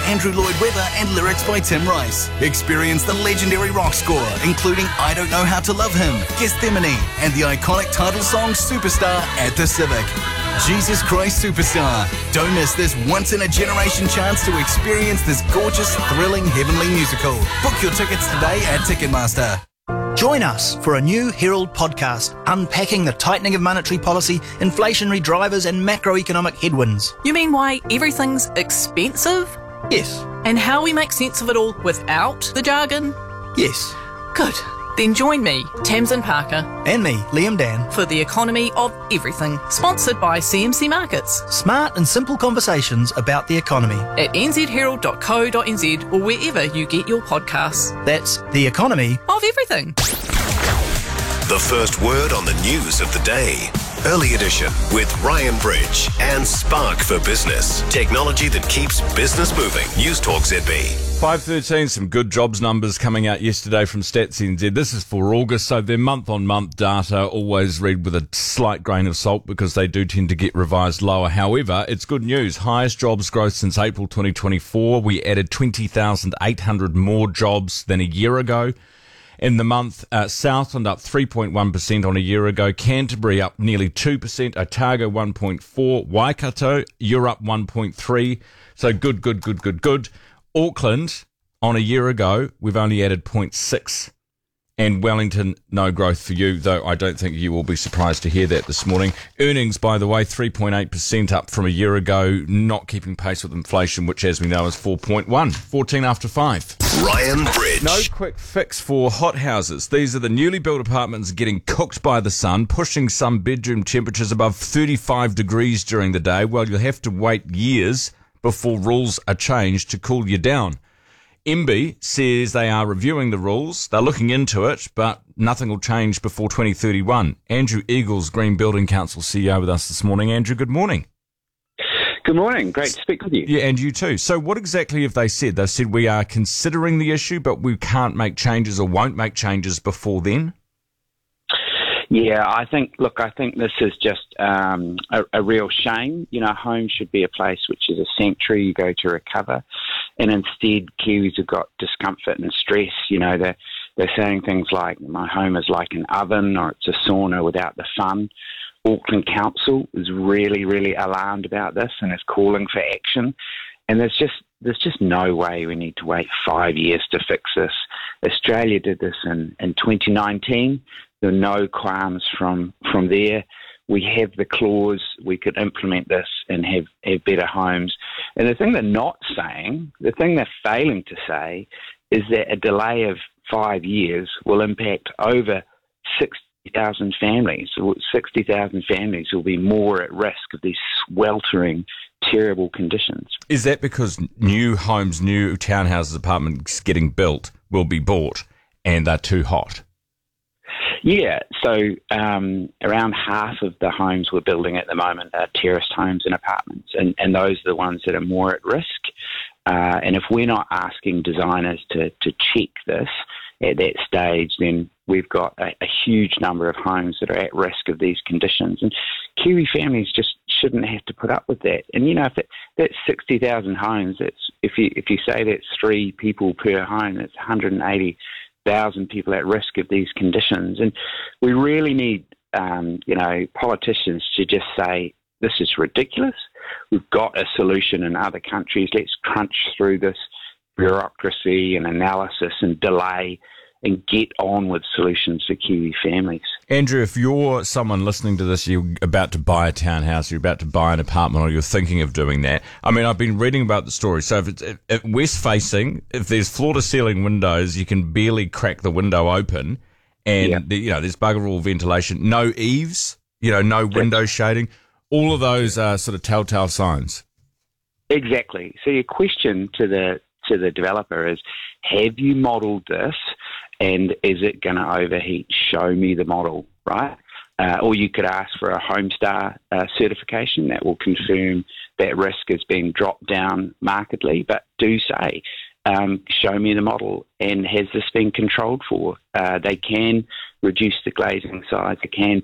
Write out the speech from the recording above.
Andrew Lloyd Webber and lyrics by Tim Rice. Experience the legendary rock score, including I Don't Know How to Love Him, Gethsemane, and the iconic title song Superstar at the Civic. Jesus Christ Superstar. Don't miss this once-in-a-generation chance to experience this gorgeous, thrilling, heavenly musical. Book your tickets today at Ticketmaster. Join us for a new Herald podcast unpacking the tightening of monetary policy, inflationary drivers and macroeconomic headwinds. You mean why everything's expensive? Yes. And how we make sense of it all without the jargon? Yes. Good. Then join me, Tamsin Parker. And me, Liam Dan. For The Economy of Everything, sponsored by CMC Markets. Smart and simple conversations about the economy. At nzherald.co.nz or wherever you get your podcasts. That's The Economy of Everything. The first word on the news of the day. Early Edition with Ryan Bridge and Spark for Business. Technology that keeps business moving. News Talk ZB. 513, some good jobs numbers coming out yesterday from Stats NZ. This is for August, so their month-on-month data always read with a slight grain of salt because they do tend to get revised lower. However, it's good news. Highest jobs growth since April 2024. We added 20,800 more jobs than a year ago. In the month, Southland up 3.1% on a year ago. Canterbury up nearly 2%. Otago 1.4%. Waikato, you're up 1.3%. So good. Auckland, on a year ago, we've only added 0.6%. And Wellington, no growth for you, though I don't think you will be surprised to hear that this morning. Earnings, by the way, 3.8% up from a year ago, not keeping pace with inflation, which, as we know, is 4.1%. 14 after 5. Ryan Bridge. No quick fix for hot houses. These are the newly built apartments getting cooked by the sun, pushing some bedroom temperatures above 35 degrees during the day. Well, you'll have to wait years before rules are changed to cool you down. MB says they are reviewing the rules. They're looking into it, but nothing will change before 2031. Andrew Eagles, Green Building Council CEO, with us this morning. Andrew, good morning. Good morning. Great to speak with you. Yeah, and you too. So what exactly have they said? They've said we are considering the issue, but we can't make changes or won't make changes before then? Yeah, I think this is just a real shame. You know, home should be a place which is a sanctuary you go to recover. And instead, Kiwis have got discomfort and stress. You know, they're saying things like, my home is like an oven, or it's a sauna without the fun. Auckland Council is really, really alarmed about this and is calling for action. And there's just no way we need to wait 5 years to fix this. Australia did this in 2019. There are no qualms from there. We have the clause. We could implement this and have better homes. And the thing they're not saying, the thing they're failing to say, is that a delay of 5 years will impact over 60,000 families. 60,000 families will be more at risk of these sweltering, terrible conditions. Is that because new homes, new townhouses, apartments getting built will be bought and they're too hot? Yeah, so around half of the homes we're building at the moment are terraced homes and apartments, and those are the ones that are more at risk. And if we're not asking designers to check this at that stage, then we've got a huge number of homes that are at risk of these conditions. And Kiwi families just shouldn't have to put up with that. And, you know, if that's 60,000 homes, if you say that's 3 people per home, that's 180,000 people at risk of these conditions. And we really need, politicians to just say, this is ridiculous. We've got a solution in other countries. Let's crunch through this bureaucracy and analysis and delay and get on with solutions for Kiwi families. Andrew, if you're someone listening to this, you're about to buy a townhouse, you're about to buy an apartment, or you're thinking of doing that. I mean, I've been reading about the story. So if west-facing, if there's floor-to-ceiling windows, you can barely crack the window open, and there's bugger all ventilation, no eaves, no window shading. All of those are sort of telltale signs. Exactly. So your question to the developer is, have you modelled this? And is it going to overheat? Show me the model, right? Or you could ask for a Homestar certification that will confirm that risk has been dropped down markedly. But do say, show me the model, and has this been controlled for? They can reduce the glazing size. They can